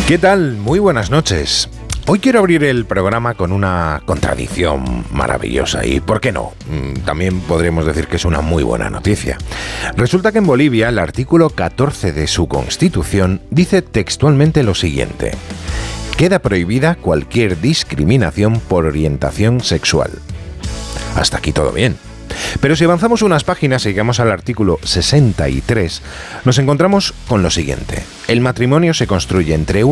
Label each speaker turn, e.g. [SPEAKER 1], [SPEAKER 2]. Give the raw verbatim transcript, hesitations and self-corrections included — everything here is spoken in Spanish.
[SPEAKER 1] ¿Qué tal? Muy buenas noches. Hoy quiero abrir el programa con una contradicción maravillosa y, ¿por qué no? También podríamos decir que es una muy buena noticia. Resulta que en Bolivia el artículo catorce de su Constitución dice textualmente lo siguiente: queda prohibida cualquier discriminación por orientación sexual. Hasta aquí todo bien. Pero si avanzamos unas páginas y llegamos al artículo sesenta y tres, nos encontramos con lo siguiente: el matrimonio se construye entre